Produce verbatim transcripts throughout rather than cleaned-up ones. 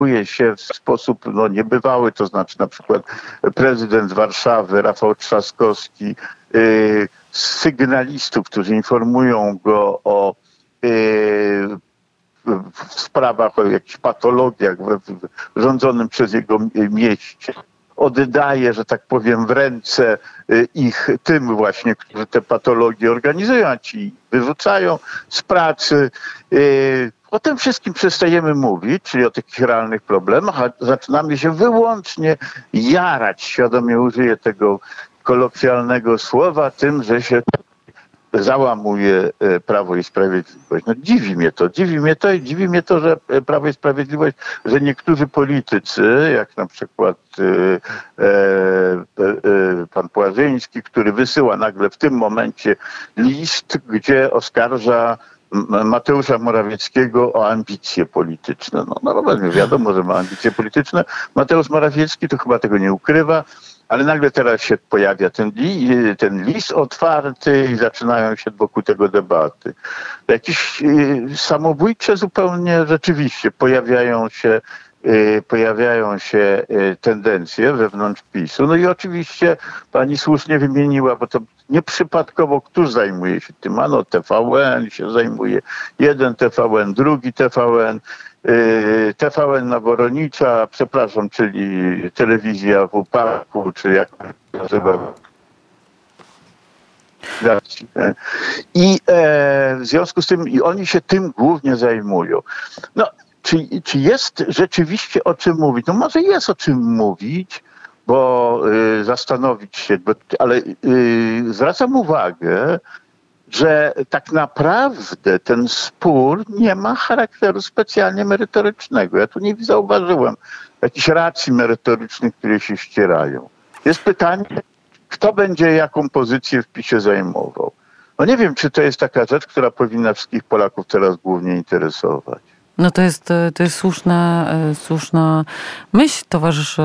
zachowuje się w sposób no, niebywały, to znaczy na przykład prezydent Warszawy, Rafał Trzaskowski, yy, sygnalistów, którzy informują go o yy, w sprawach, o jakichś patologiach w, w rządzonym przez jego mieście, oddaje, że tak powiem, w ręce ich tym właśnie, którzy te patologie organizują, a ci wyrzucają z pracy. O tym wszystkim przestajemy mówić, czyli o takich realnych problemach, a zaczynamy się wyłącznie jarać, świadomie użyję tego kolokwialnego słowa, tym, że się załamuje Prawo i Sprawiedliwość. No dziwi mnie to, dziwi mnie to i dziwi mnie to, że Prawo i Sprawiedliwość, że niektórzy politycy, jak na przykład e, e, e, pan Płażyński, który wysyła nagle w tym momencie list, gdzie oskarża Mateusza Morawieckiego o ambicje polityczne. No, no wiadomo, że ma ambicje polityczne. Mateusz Morawiecki to chyba tego nie ukrywa. Ale nagle teraz się pojawia ten, li, ten list otwarty i zaczynają się wokół tego debaty. Jakieś y, samobójcze zupełnie rzeczywiście pojawiają się, y, pojawiają się y, tendencje wewnątrz PiSu. No i oczywiście pani słusznie wymieniła, bo to nieprzypadkowo któż zajmuje się tym? Ano T V N się zajmuje. Jeden T V N, drugi T V N. T V N Naworonicza, przepraszam, czyli telewizja w Uparku, czy jak to nazywa. I e, w związku z tym i oni się tym głównie zajmują. No, czy, czy jest rzeczywiście o czym mówić? No może jest o czym mówić, bo y, zastanowić się, bo, ale y, zwracam uwagę, że tak naprawdę ten spór nie ma charakteru specjalnie merytorycznego. Ja tu nie zauważyłem jakichś racji merytorycznych, które się ścierają. Jest pytanie, kto będzie jaką pozycję w PiSie zajmował. No nie wiem, czy to jest taka rzecz, która powinna wszystkich Polaków teraz głównie interesować. No to jest, to jest słuszna, słuszna myśl towarzyszy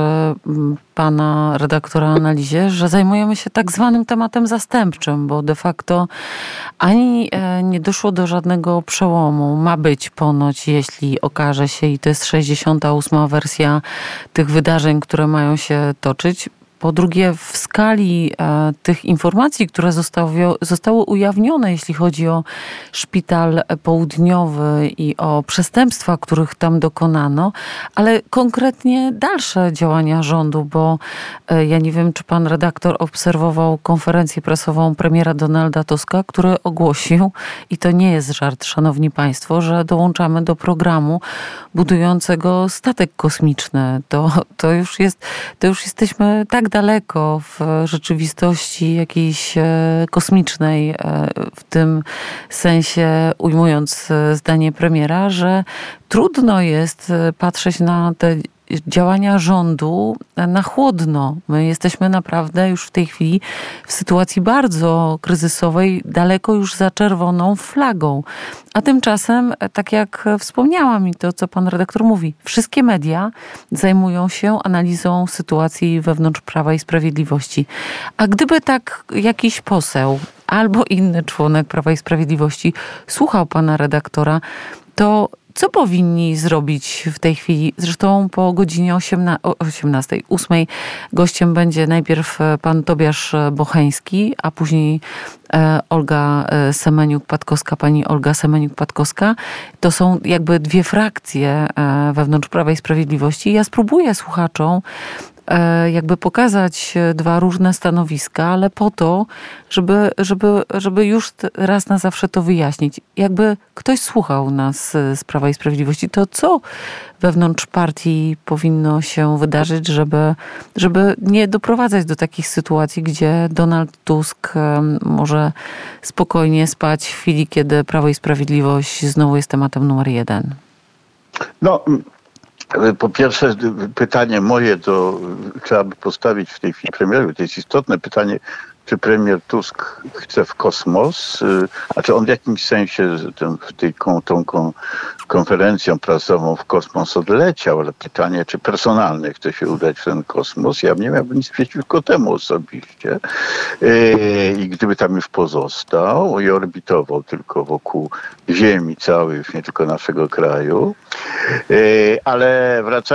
pana redaktora analizie, że zajmujemy się tak zwanym tematem zastępczym, bo de facto ani nie doszło do żadnego przełomu. Ma być ponoć, jeśli okaże się, i to jest sześćdziesiąta ósma wersja tych wydarzeń, które mają się toczyć. Po drugie, w skali e, tych informacji, które zostały, zostały ujawnione, jeśli chodzi o szpital południowy i o przestępstwa, których tam dokonano, ale konkretnie dalsze działania rządu, bo e, ja nie wiem, czy pan redaktor obserwował konferencję prasową premiera Donalda Tuska, który ogłosił, i to nie jest żart, szanowni państwo, że dołączamy do programu budującego statek kosmiczny. To, to, już, jest, to już jesteśmy tak daleko w rzeczywistości jakiejś kosmicznej, w tym sensie ujmując zdanie premiera, że trudno jest patrzeć na te działania rządu na chłodno. My jesteśmy naprawdę już w tej chwili w sytuacji bardzo kryzysowej, daleko już za czerwoną flagą. A tymczasem, tak jak wspomniałam i to, co pan redaktor mówi, wszystkie media zajmują się analizą sytuacji wewnątrz Prawa i Sprawiedliwości. A gdyby tak jakiś poseł albo inny członek Prawa i Sprawiedliwości słuchał pana redaktora, to co powinni zrobić w tej chwili? Zresztą po godzinie osiemnastej, ósmej gościem będzie najpierw pan Tobiasz Bocheński, a później Olga Semeniuk-Patkowska, pani Olga Semeniuk-Patkowska. To są jakby dwie frakcje wewnątrz Prawa i Sprawiedliwości. Ja spróbuję słuchaczom jakby pokazać dwa różne stanowiska, ale po to, żeby, żeby, żeby już raz na zawsze to wyjaśnić. Jakby ktoś słuchał nas z Prawa i Sprawiedliwości, to co wewnątrz partii powinno się wydarzyć, żeby, żeby nie doprowadzać do takich sytuacji, gdzie Donald Tusk może spokojnie spać w chwili, kiedy Prawo i Sprawiedliwość znowu jest tematem numer jeden? No... Po pierwsze, pytanie moje to trzeba by postawić w tej chwili premierowi. To jest istotne pytanie, czy premier Tusk chce w kosmos, a czy on w jakimś sensie ten, w tej tą, tą konferencją prasową w kosmos odleciał, ale pytanie, czy personalnie chce się udać w ten kosmos, ja nie miałbym nic przeciwko temu osobiście. I gdyby tam już pozostał i orbitował tylko wokół Ziemi całej, już nie tylko naszego kraju, ale wracając